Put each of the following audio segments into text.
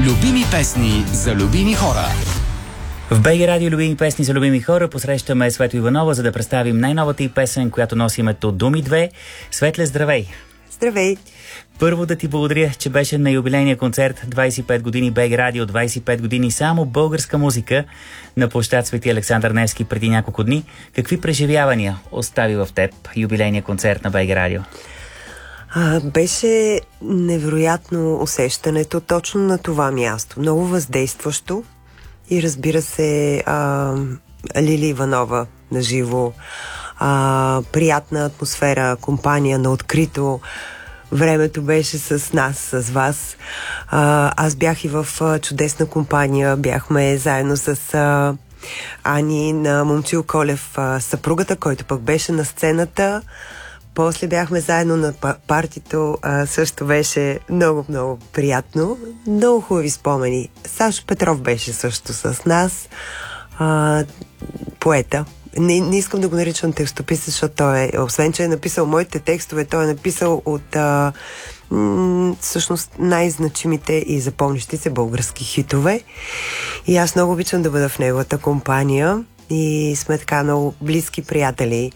Любими песни за любими хора. В БГ Радио Любими песни за любими хора посрещаме Свето Иванова, за да представим най-новата й песен, която носи името Думи 2. Светле, здравей! Здравей! Първо да ти благодаря, че беше на юбилейния концерт 25 години БГ Радио, 25 години само българска музика на площад Свети Александър Невски преди няколко дни. Какви преживявания остави в теб юбилейния концерт на БГ Радио? Беше невероятно усещането точно на това място. Много въздействащо и разбира се Лили Иванова наживо. Приятна атмосфера, компания на открито. Времето беше с нас, с вас. Аз бях и в чудесна компания. Бяхме заедно с Ани на Момчил Колев, съпругата, който пък беше на сцената. После бяхме заедно на партито. Също беше много, много приятно. Много хубави спомени. Сашо Петров беше също с нас. Поета. Не искам да го наричам текстописец, защото той е, освен че е написал моите текстове, той е написал от всъщност най-значимите и запомнящи се български хитове. И аз много обичам да бъда в неговата компания и сме така много близки приятели.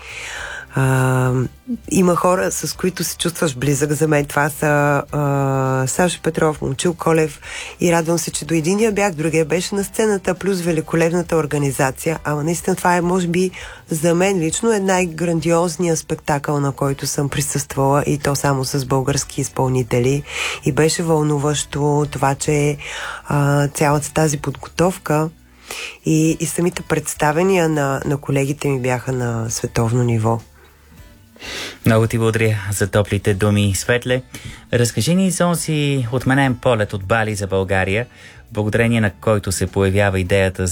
Има хора, с които се чувстваш близък. За мен това са Сашо Петров, Момчил Колев, и радвам се, че до единия бях, другия беше на сцената, плюс великолепната организация. Ама наистина това е, може би, за мен лично е най-грандиозният спектакъл, на който съм присъствала, и то само с български изпълнители. И беше вълнуващо това, че цялата тази подготовка и самите представения на колегите ми бяха на световно ниво. Много ти благодаря за топлите думи, Светле. Разкажи ни за онзи отменен полет от Бали за България, благодарение на който се появява идеята